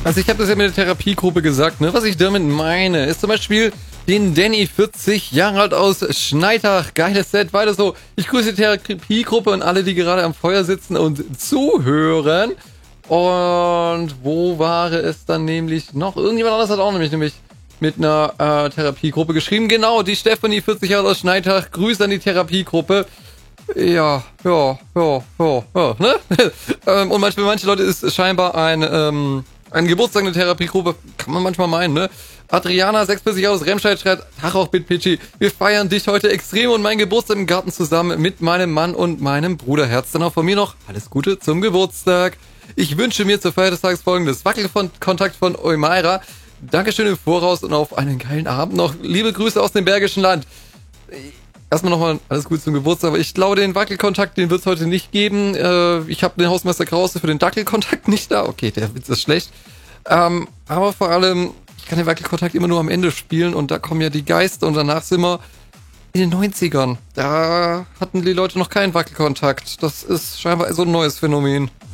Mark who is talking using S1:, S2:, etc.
S1: Also ich habe das ja mit der Therapiegruppe gesagt, ne? Was ich damit meine, ist zum Beispiel den Danny, 40 Jahre alt aus Schneitach. Geiles Set, weiter so. Ich grüße die Therapiegruppe und alle, die gerade am Feuer sitzen und zuhören. Und wo war es dann nämlich noch? Irgendjemand anderes hat auch nämlich mit einer Therapiegruppe geschrieben. Genau, die Stefanie, 40 Jahre aus Schneitach. Grüße an die Therapiegruppe. Ja, ne? Und für manche Leute ist scheinbar ein Geburtstag eine Therapiegruppe, kann man manchmal meinen, ne? Adriana, 46 aus Remscheid, schreibt, Tag auch Bitpitchy, wir feiern dich heute extrem und meinen Geburtstag im Garten zusammen mit meinem Mann und meinem Bruder. Herz dann auch von mir noch alles Gute zum Geburtstag. Ich wünsche mir zur Feier des Tages folgendes Wackelkontakt von Eumaira. Dankeschön im Voraus und auf einen geilen Abend noch. Liebe Grüße aus dem Bergischen Land. Erstmal nochmal alles Gute zum Geburtstag, aber ich glaube, den Wackelkontakt, den wird es heute nicht geben. Ich habe den Hausmeister Krause für den Dackelkontakt nicht da. Okay, der Witz ist schlecht. Aber vor allem, ich kann den Wackelkontakt immer nur am Ende spielen und da kommen ja die Geister und danach sind wir in den 90ern. Da hatten die Leute noch keinen Wackelkontakt. Das ist scheinbar so ein neues Phänomen.